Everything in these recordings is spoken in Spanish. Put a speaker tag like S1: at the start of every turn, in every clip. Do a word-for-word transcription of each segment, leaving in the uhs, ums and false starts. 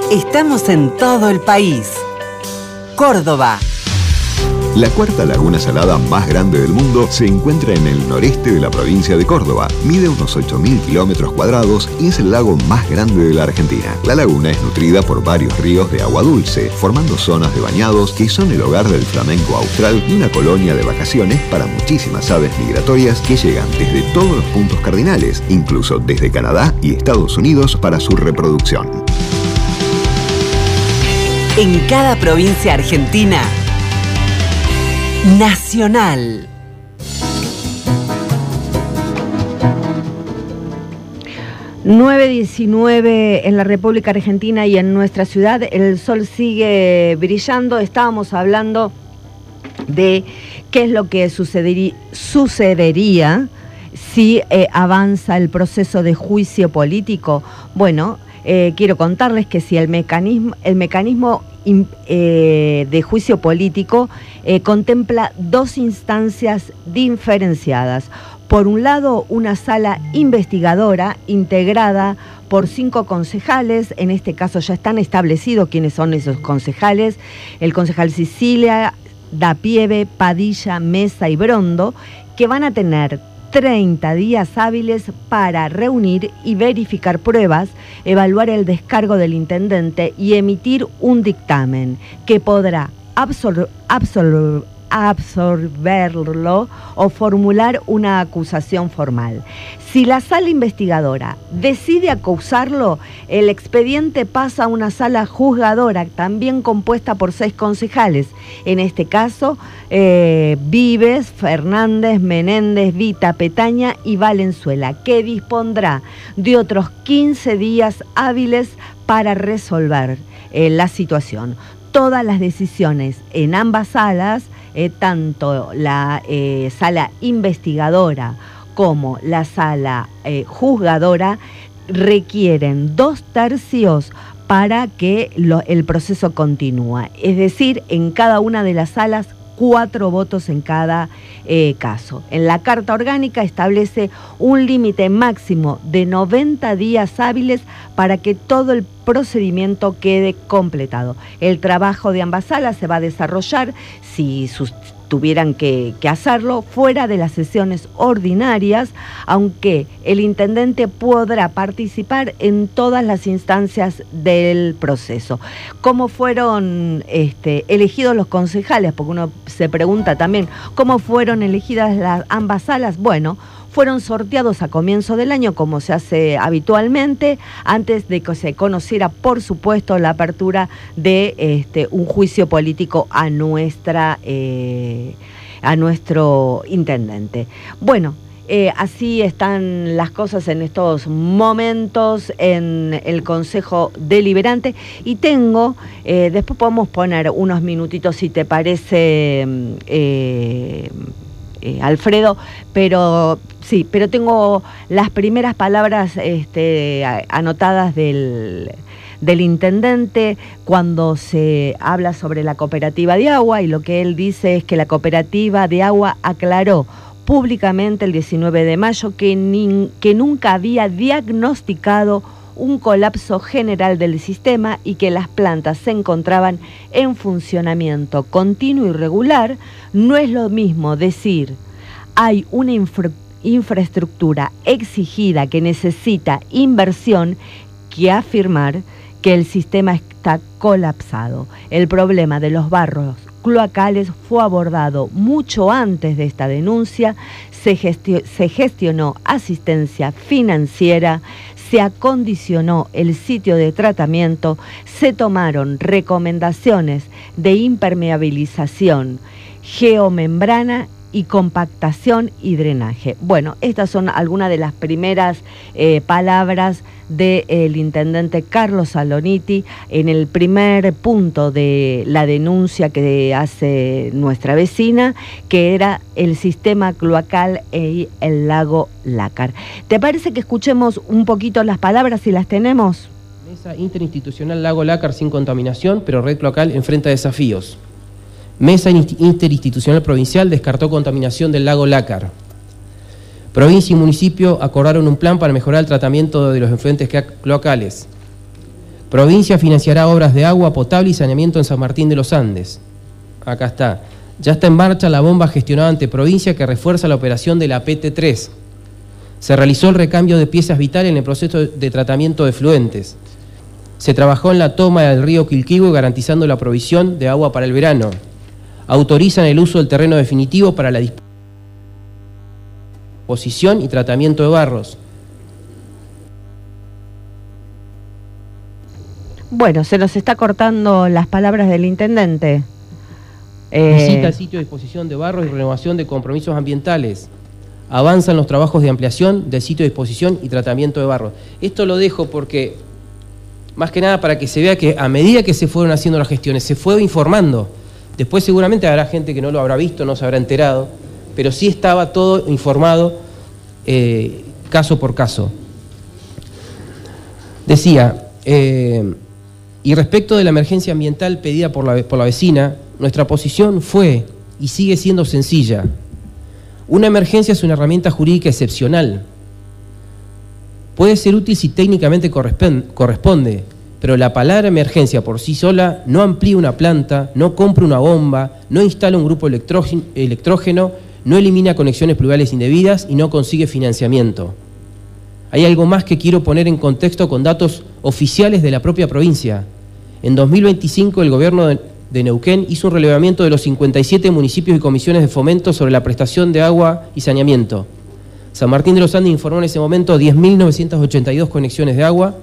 S1: Estamos en todo el país. Córdoba.
S2: La cuarta laguna salada más grande del mundo se encuentra en el noreste de la provincia de Córdoba. Mide unos ocho mil kilómetros cuadrados y es el lago más grande de la Argentina. La laguna es nutrida por varios ríos de agua dulce, formando zonas de bañados que son el hogar del flamenco austral y una colonia de vacaciones para muchísimas aves migratorias que llegan desde todos los puntos cardinales, incluso desde Canadá y Estados Unidos para su reproducción.
S1: En cada provincia argentina, Nacional.
S3: nueve diecinueve en la República Argentina y en nuestra ciudad. El sol sigue brillando. Estábamos hablando de qué es lo que sucederí, sucedería si eh, avanza el proceso de juicio político. Bueno, eh, quiero contarles que si el mecanismo, el mecanismo Eh, de juicio político eh, contempla dos instancias diferenciadas. Por un lado, una sala investigadora integrada por cinco concejales, en este caso ya están establecidos quiénes son esos concejales: el concejal Sicilia, Dapieve, Padilla, Mesa y Brondo, que van a tener treinta días hábiles para reunir y verificar pruebas, evaluar el descargo del intendente y emitir un dictamen que podrá absor- absor- absorberlo o formular una acusación formal. Si la sala investigadora decide acusarlo, el expediente pasa a una sala juzgadora, también compuesta por seis concejales. En este caso, eh, Vives, Fernández, Menéndez, Vita, Petaña y Valenzuela, que dispondrá de otros quince días hábiles para resolver eh, la situación. Todas las decisiones en ambas salas, eh, tanto la eh, sala investigadora como la sala eh, juzgadora, requieren dos tercios para que lo, el proceso continúe. Es decir, en cada una de las salas, cuatro votos en cada eh, caso. En la Carta Orgánica establece un límite máximo de noventa días hábiles para que todo el procedimiento quede completado. El trabajo de ambas salas se va a desarrollar, si sus tuvieran que, que hacerlo, fuera de las sesiones ordinarias, aunque el intendente podrá participar en todas las instancias del proceso. ¿Cómo fueron este, elegidos los concejales? Porque uno se pregunta también, ¿cómo fueron elegidas las, ambas salas? Bueno, fueron sorteados a comienzo del año, como se hace habitualmente, antes de que se conociera, por supuesto, la apertura de este, un juicio político a nuestra eh, a nuestro intendente. Bueno, eh, así están las cosas en estos momentos en el Consejo Deliberante, y tengo, eh, después podemos poner unos minutitos, si te parece, eh, eh, Alfredo, pero sí, pero tengo las primeras palabras este, anotadas del, del intendente cuando se habla sobre la cooperativa de agua, y lo que él dice es que la cooperativa de agua aclaró públicamente el diecinueve de mayo que, ni, que nunca había diagnosticado un colapso general del sistema y que las plantas se encontraban en funcionamiento continuo y regular. No es lo mismo decir hay una infra, infraestructura exigida que necesita inversión que afirmar que el sistema está colapsado. El problema de los barrios cloacales fue abordado mucho antes de esta denuncia, se, gestio, se gestionó asistencia financiera, se acondicionó el sitio de tratamiento, se tomaron recomendaciones de impermeabilización, geomembrana y compactación y drenaje. Bueno, estas son algunas de las primeras eh, palabras del intendente Carlos Saloniti en el primer punto de la denuncia que hace nuestra vecina, que era el sistema cloacal y el lago Lácar. ¿Te parece que escuchemos un poquito las palabras, si las tenemos?
S4: Mesa interinstitucional Lago Lácar sin contaminación, pero red cloacal enfrenta desafíos. Mesa interinstitucional provincial descartó contaminación del lago Lácar. Provincia y municipio acordaron un plan para mejorar el tratamiento de los efluentes cloacales. Provincia financiará obras de agua potable y saneamiento en San Martín de los Andes. Acá está. Ya está en marcha la bomba gestionada ante provincia que refuerza la operación de la P T tres. Se realizó el recambio de piezas vitales en el proceso de tratamiento de efluentes. Se trabajó en la toma del río Quilquihue garantizando la provisión de agua para el verano. Autorizan el uso del terreno definitivo para la disposición y tratamiento de barros.
S3: Bueno, se nos está cortando las palabras del intendente. Eh...
S4: Visita el sitio de disposición de barros y renovación de compromisos ambientales. Avanzan los trabajos de ampliación del sitio de disposición y tratamiento de barros. Esto lo dejo porque, más que nada, para que se vea que a medida que se fueron haciendo las gestiones, se fue informando. Después seguramente habrá gente que no lo habrá visto, no se habrá enterado, pero sí estaba todo informado eh, caso por caso. Decía, eh, y respecto de la emergencia ambiental pedida por la, por la vecina, nuestra posición fue y sigue siendo sencilla. Una emergencia es una herramienta jurídica excepcional. Puede ser útil si técnicamente corresponde, pero la palabra emergencia por sí sola no amplía una planta, no compra una bomba, no instala un grupo electrógeno, no elimina conexiones pluviales indebidas y no consigue financiamiento. Hay algo más que quiero poner en contexto con datos oficiales de la propia provincia. En dos mil veinticinco el gobierno de de Neuquén hizo un relevamiento de los cincuenta y siete municipios y comisiones de fomento sobre la prestación de agua y saneamiento. San Martín de los Andes informó en ese momento diez mil novecientas ochenta y dos conexiones de agua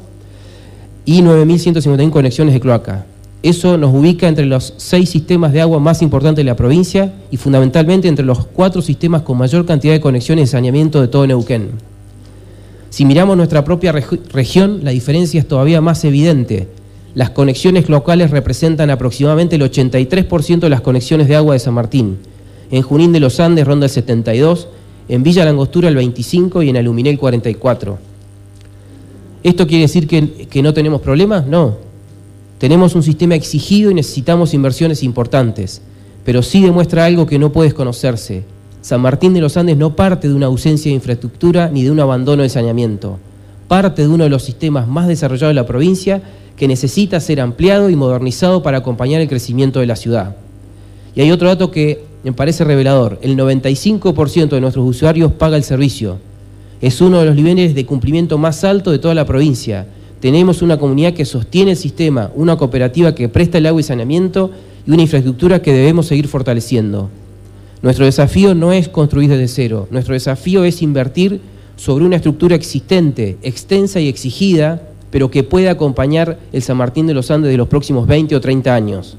S4: y nueve mil ciento cincuenta y uno conexiones de cloaca. Eso nos ubica entre los seis sistemas de agua más importantes de la provincia y fundamentalmente entre los cuatro sistemas con mayor cantidad de conexiones de saneamiento de todo Neuquén. Si miramos nuestra propia reg- región, la diferencia es todavía más evidente. Las conexiones locales representan aproximadamente el ochenta y tres por ciento de las conexiones de agua de San Martín. En Junín de los Andes ronda el setenta y dos por ciento, en Villa Langostura el veinticinco por ciento y en Aluminé el cuarenta y cuatro por ciento. ¿Esto quiere decir que, que no tenemos problemas? No. Tenemos un sistema exigido y necesitamos inversiones importantes, pero sí demuestra algo que no puede desconocerse. San Martín de los Andes no parte de una ausencia de infraestructura ni de un abandono de saneamiento. Parte de uno de los sistemas más desarrollados de la provincia que necesita ser ampliado y modernizado para acompañar el crecimiento de la ciudad. Y hay otro dato que me parece revelador. El noventa y cinco por ciento de nuestros usuarios paga el servicio. Es uno de los niveles de cumplimiento más alto de toda la provincia. Tenemos una comunidad que sostiene el sistema, una cooperativa que presta el agua y saneamiento y una infraestructura que debemos seguir fortaleciendo. Nuestro desafío no es construir desde cero. Nuestro desafío es invertir sobre una estructura existente, extensa y exigida, pero que pueda acompañar el San Martín de los Andes de los próximos veinte o treinta años.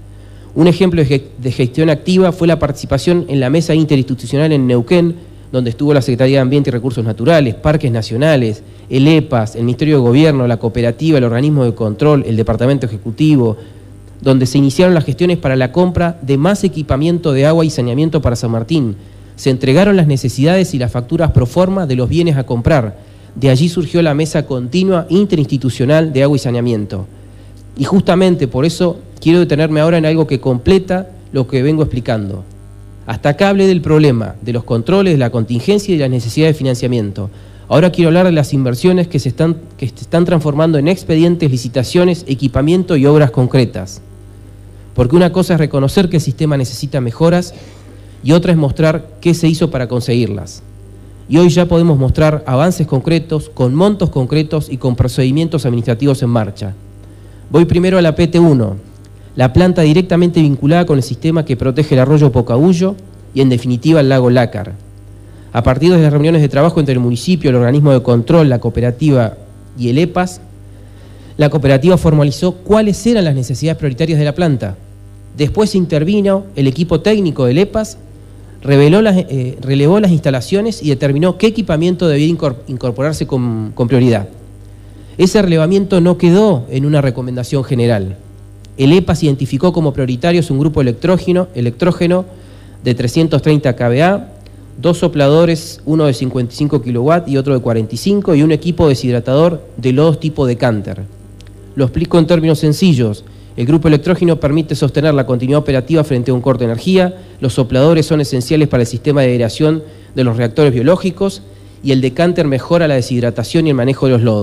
S4: Un ejemplo de gestión activa fue la participación en la mesa interinstitucional en Neuquén, donde estuvo la Secretaría de Ambiente y Recursos Naturales, Parques Nacionales, el E P A S, el Ministerio de Gobierno, la cooperativa, el organismo de control, el Departamento Ejecutivo, donde se iniciaron las gestiones para la compra de más equipamiento de agua y saneamiento para San Martín. Se entregaron las necesidades y las facturas pro forma de los bienes a comprar. De allí surgió la mesa continua interinstitucional de agua y saneamiento. Y justamente por eso quiero detenerme ahora en algo que completa lo que vengo explicando. Hasta acá hablé del problema, de los controles, de la contingencia y de las necesidades de financiamiento. Ahora quiero hablar de las inversiones que se están, que se están transformando en expedientes, licitaciones, equipamiento y obras concretas. Porque una cosa es reconocer que el sistema necesita mejoras y otra es mostrar qué se hizo para conseguirlas. Y hoy ya podemos mostrar avances concretos, con montos concretos y con procedimientos administrativos en marcha. Voy primero a la P T uno, la planta directamente vinculada con el sistema que protege el arroyo Pocahuyo y en definitiva el lago Lácar. A partir de las reuniones de trabajo entre el municipio, el organismo de control, la cooperativa y el E P A S, la cooperativa formalizó cuáles eran las necesidades prioritarias de la planta. Después intervino el equipo técnico del E P A S, Reveló las, eh, relevó las instalaciones y determinó qué equipamiento debía incorporarse con, con prioridad. Ese relevamiento no quedó en una recomendación general. El E P A S identificó como prioritarios un grupo electrógeno, electrógeno de trescientos treinta kilovatts, dos sopladores, uno de cincuenta y cinco kilowatts y otro de cuarenta y cinco, y un equipo deshidratador de lodos tipo decanter. Lo explico en términos sencillos. El grupo electrógeno permite sostener la continuidad operativa frente a un corte de energía, los sopladores son esenciales para el sistema de aireación de los reactores biológicos y el decanter mejora la deshidratación y el manejo de los lodos.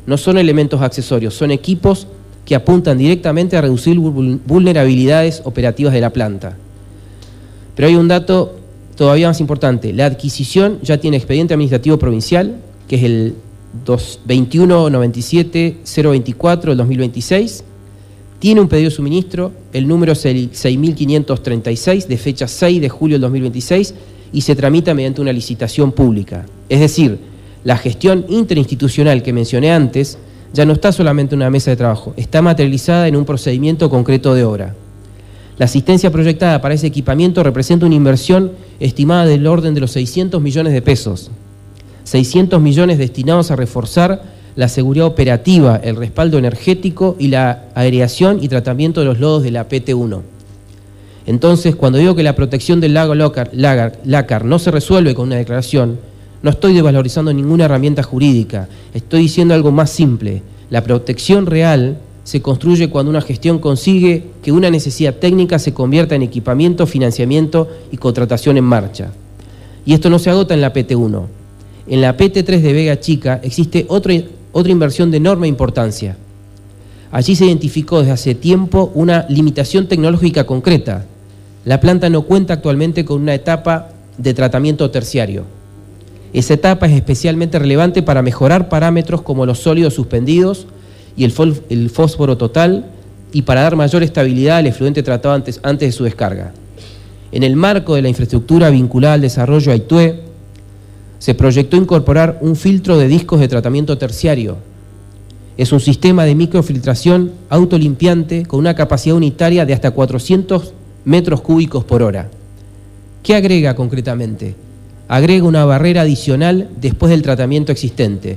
S4: no son elementos accesorios, son equipos que apuntan directamente a reducir vulnerabilidades operativas de la planta. Pero hay un dato todavía más importante. La adquisición ya tiene expediente administrativo provincial, que es el veintiuno noventa y siete cero veinticuatro del dos mil veintiséis, tiene un pedido de suministro, el número seis mil quinientos treinta y seis, de fecha seis de julio del dos mil veintiséis, y se tramita mediante una licitación pública. Es decir, la gestión interinstitucional que mencioné antes ya no está solamente en una mesa de trabajo, está materializada en un procedimiento concreto de obra. La asistencia proyectada para ese equipamiento representa una inversión estimada del orden de los seiscientos millones de pesos. seiscientos millones destinados a reforzar la seguridad operativa, el respaldo energético y la aireación y tratamiento de los lodos de la P T uno. Entonces, cuando digo que la protección del lago Lácar, Lácar, Lácar no se resuelve con una declaración, no estoy desvalorizando ninguna herramienta jurídica, estoy diciendo algo más simple. La protección real se construye cuando una gestión consigue que una necesidad técnica se convierta en equipamiento, financiamiento y contratación en marcha. Y esto no se agota en la P T uno. En la P T tres de Vega Chica existe otra, otra inversión de enorme importancia. Allí se identificó desde hace tiempo una limitación tecnológica concreta. La planta no cuenta actualmente con una etapa de tratamiento terciario. Esa etapa es especialmente relevante para mejorar parámetros como los sólidos suspendidos y el, el fósforo total, y para dar mayor estabilidad al efluente tratado antes, antes de su descarga. En el marco de la infraestructura vinculada al desarrollo Aitue, se proyectó incorporar un filtro de discos de tratamiento terciario. Es un sistema de microfiltración autolimpiante con una capacidad unitaria de hasta cuatrocientos metros cúbicos por hora. ¿Qué agrega concretamente? Agrega una barrera adicional después del tratamiento existente.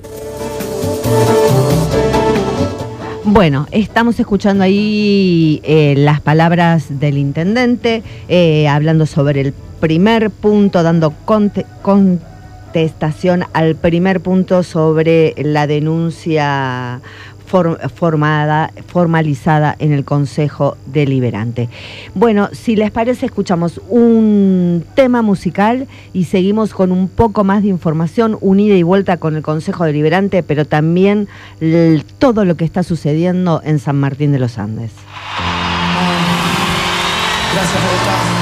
S3: Bueno, estamos escuchando ahí eh, las palabras del intendente, eh, hablando sobre el primer punto, dando conte contestación al primer punto sobre la denuncia for formada, formalizada en el Consejo Deliberante. Bueno, si les parece, escuchamos un tema musical y seguimos con un poco más de información, unida y vuelta con el Consejo Deliberante, pero también todo lo que está sucediendo en San Martín de los Andes.
S5: Gracias por estar.